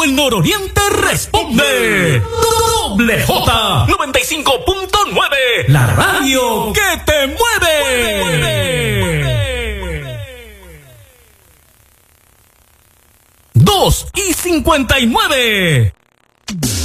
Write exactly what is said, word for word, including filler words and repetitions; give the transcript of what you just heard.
el nororiente responde. Doble J noventa y cinco punto nueve, la radio que te mueve. Dos y cincuenta y nueve.